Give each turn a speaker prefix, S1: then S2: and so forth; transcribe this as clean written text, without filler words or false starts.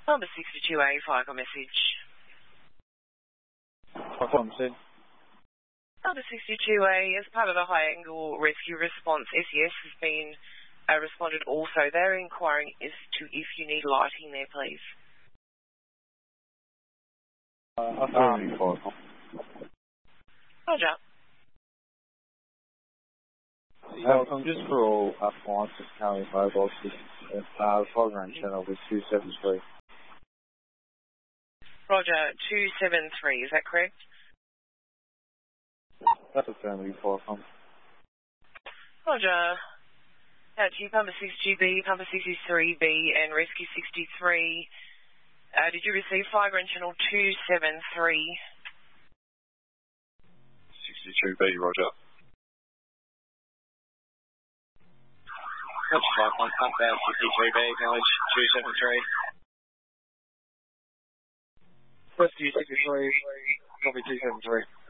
S1: Number 62A, fire message.
S2: Affirm, said.
S1: Number 62A, as part of the high angle rescue response, SES has been responded also. They're inquiring as to if you need lighting there, please.
S2: Affirm,
S1: Roger.
S2: Just for all appliances carrying mobile systems, the 5-range channel was 273.
S1: Roger, 273, is that correct?
S2: That's affirmative, Falcon.
S1: Roger. Out to you, Pumper 6GB, Pumper 63B, and Rescue 63. Did you receive 5-range channel 273?
S3: 62B, Roger.
S4: That's 5-1, pump out 63B, acknowledge 273.
S2: Rescue 63, copy 273.